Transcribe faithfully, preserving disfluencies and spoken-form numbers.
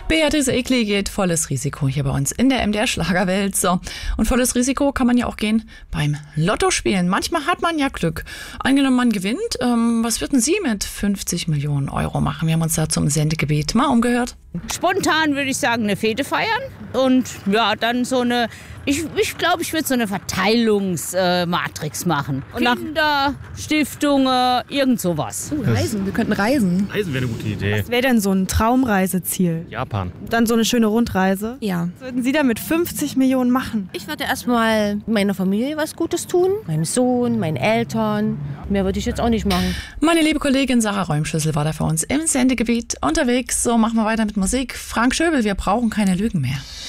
Beatrice Egli geht volles Risiko hier bei uns in der M D R-Schlagerwelt. So. Und volles Risiko kann man ja auch gehen beim Lotto spielen. Manchmal hat man ja Glück. Angenommen, man gewinnt. Ähm, was würden Sie mit fünfzig Millionen Euro machen? Wir haben uns da zum Sendegebet mal umgehört. Spontan würde ich sagen, eine Fete feiern. Und ja, dann so eine, ich glaube, ich, glaub, ich würde so eine Verteilungsmatrix äh, machen. Und Kinder, Stiftungen, irgend sowas. Uh, reisen, wir könnten reisen. Reisen wäre eine gute Idee. Was wäre denn so ein Traumreiseziel? Japan. Dann so eine schöne Rundreise? Ja. Was würden Sie da mit fünfzig Millionen machen? Ich würde erstmal meiner Familie was Gutes tun. Meinem Sohn, meinen Eltern. Mehr würde ich jetzt auch nicht machen. Meine liebe Kollegin Sarah Räumschüssel war da für uns im Sendegebiet unterwegs. So, machen wir weiter mit Musik. Frank Schöbel, wir brauchen keine Lügen mehr.